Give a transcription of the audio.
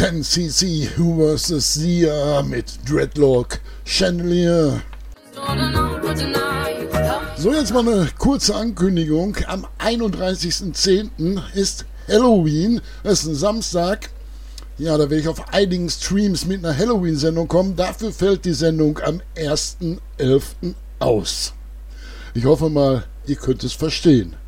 10cc vs. Sia mit Dreadlock Chandelier. So, jetzt mal eine kurze Ankündigung. Am 31.10. ist Halloween. Das ist ein Samstag. Ja, da werde ich auf einigen Streams mit einer Halloween-Sendung kommen. Dafür fällt die Sendung am 1.11. aus. Ich hoffe mal, ihr könnt es verstehen.